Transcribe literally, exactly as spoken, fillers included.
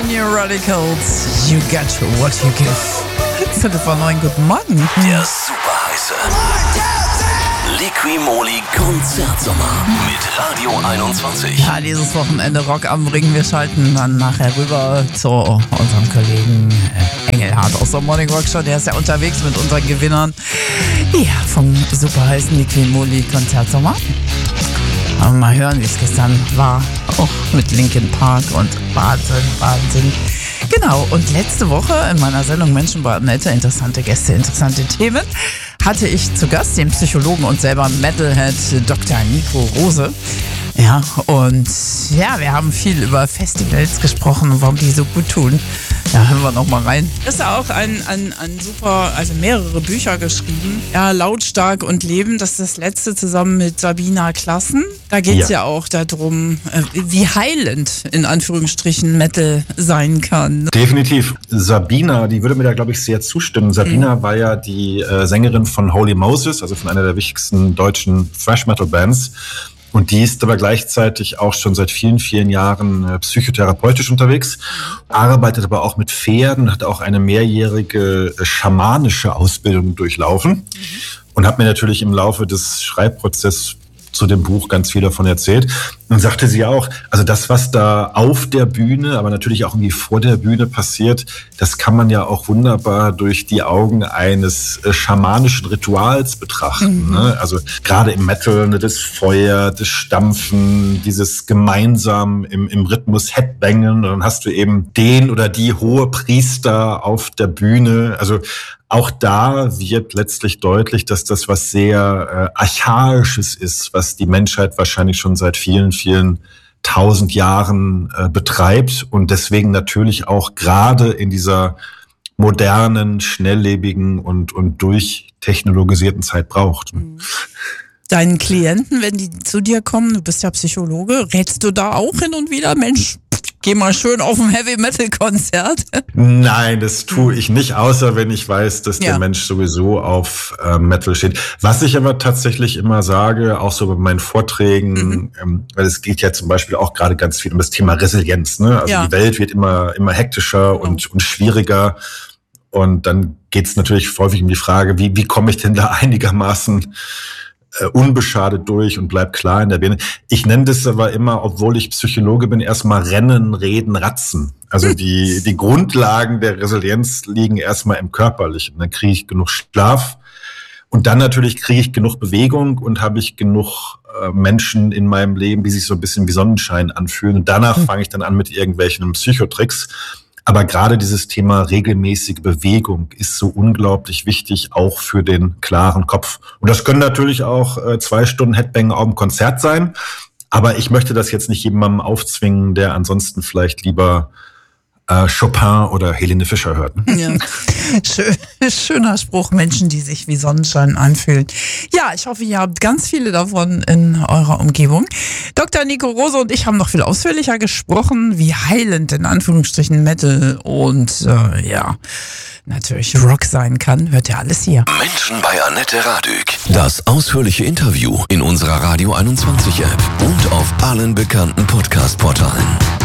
New Radicals, You Get What You Give. Viertel vor neun, guten Morgen. Der super heiße Liqui-Moly Konzertsommer mit Radio einundzwanzig. Ja, dieses Wochenende Rock am Ring. Wir schalten dann nachher rüber zu unserem Kollegen Engelhardt aus der Morning Rock Show. Der ist ja unterwegs mit unseren Gewinnern. Ja, vom super heißen Liqui-Moly Konzertsommer. Aber mal hören, wie es gestern war. Auch mit Linkin Park und Wahnsinn, Wahnsinn. Genau, und letzte Woche in meiner Sendung Menschen bei Annette, interessante Gäste, interessante Themen, hatte ich zu Gast den Psychologen und selber Metalhead Doktor Nico Rose. Ja, und ja, wir haben viel über Festivals gesprochen und warum die so gut tun. Ja, hören wir noch mal rein. Ist ja auch ein, ein, ein super, also mehrere Bücher geschrieben. Ja, Lautstark und Leben, das ist das letzte zusammen mit Sabina Klassen. Da geht es ja. ja auch darum, wie heilend in Anführungsstrichen Metal sein kann. Definitiv. Sabina, die würde mir da, glaube ich, sehr zustimmen. Sabina mhm. war ja die äh, Sängerin von Holy Moses, also von einer der wichtigsten deutschen Thrash-Metal-Bands. Und die ist aber gleichzeitig auch schon seit vielen, vielen Jahren äh, psychotherapeutisch unterwegs, arbeitet aber auch mit Pferden, hat auch eine mehrjährige äh, schamanische Ausbildung durchlaufen mhm. und hat mir natürlich im Laufe des Schreibprozesses zu dem Buch ganz viel davon erzählt. Und sagte sie auch, also das, was da auf der Bühne, aber natürlich auch irgendwie vor der Bühne passiert, das kann man ja auch wunderbar durch die Augen eines äh, schamanischen Rituals betrachten. Mhm. Ne? Also gerade im Metal, ne, das Feuer, das Stampfen, dieses gemeinsam im, im Rhythmus Headbangen. Und dann hast du eben den oder die hohe Priester auf der Bühne. Also auch da wird letztlich deutlich, dass das was sehr äh, Archaisches ist, was die Menschheit wahrscheinlich schon seit vielen, vielen tausend Jahren äh, betreibt und deswegen natürlich auch gerade in dieser modernen, schnelllebigen und, und durchtechnologisierten Zeit braucht. Mhm. Deinen Klienten, wenn die zu dir kommen, du bist ja Psychologe, rätst du da auch hin und wieder, Mensch, geh mal schön auf ein Heavy-Metal-Konzert? Nein, das tue ich nicht, außer wenn ich weiß, dass ja. der Mensch sowieso auf äh, Metal steht. Was ich aber tatsächlich immer sage, auch so bei meinen Vorträgen, mhm. ähm, weil es geht ja zum Beispiel auch gerade ganz viel um das Thema Resilienz. Ne? Also ja. die Welt wird immer immer hektischer genau. und, und schwieriger. Und dann geht es natürlich häufig um die Frage, wie, wie komme ich denn da einigermaßen unbeschadet durch und bleib klar in der Birne. Ich nenne das aber immer, obwohl ich Psychologe bin, erstmal Rennen, Reden, Ratzen. Also die, die Grundlagen der Resilienz liegen erstmal im Körperlichen. Dann kriege ich genug Schlaf und dann natürlich kriege ich genug Bewegung und habe ich genug äh, Menschen in meinem Leben, die sich so ein bisschen wie Sonnenschein anfühlen. Und danach fange ich dann an mit irgendwelchen Psychotricks. Aber gerade dieses Thema regelmäßige Bewegung ist so unglaublich wichtig, auch für den klaren Kopf. Und das können natürlich auch äh, zwei Stunden Headbang auf dem Konzert sein. Aber ich möchte das jetzt nicht jemandem aufzwingen, der ansonsten vielleicht lieber äh, Chopin oder Helene Fischer hört. Ja. Schön, schöner Spruch, Menschen, die sich wie Sonnenschein anfühlen. Ja, ich hoffe, ihr habt ganz viele davon in eurer Umgebung. Doktor Nico Rose und ich haben noch viel ausführlicher gesprochen, wie heilend in Anführungsstrichen Metal und äh, ja, natürlich Rock sein kann. Hört ihr alles hier. Menschen bei Annette Radück. Das ausführliche Interview in unserer Radio einundzwanzig App und auf allen bekannten Podcast-Portalen.